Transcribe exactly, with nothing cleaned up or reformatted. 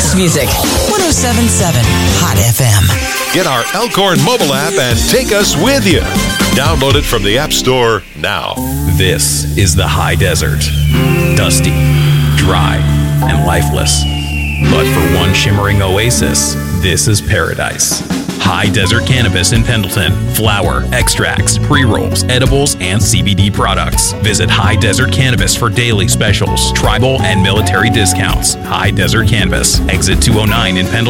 best music. one oh seven point seven Hot F M. Get our Elkhorn mobile app and take us with you. Download it from the App Store now. This is the high desert. Dusty, dry, and lifeless. But for one shimmering oasis, this is paradise. High Desert Cannabis in Pendleton. Flower, extracts, pre-rolls, edibles, and C B D products. Visit High Desert Cannabis for daily specials, tribal, and military discounts. High Desert Cannabis. Exit two oh nine in Pendleton.